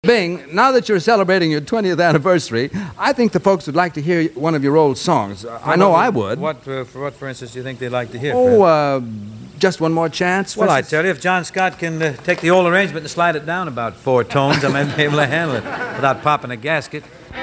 Bing, now that you're celebrating your 20th anniversary, I think the folks would like to hear one of your old songs. I know I would. For instance, do you think they'd like to hear? Just one more chance? Well, I tell you, if John Scott can take the old arrangement and slide it down about 4 tones, I might be able to handle it without popping a gasket.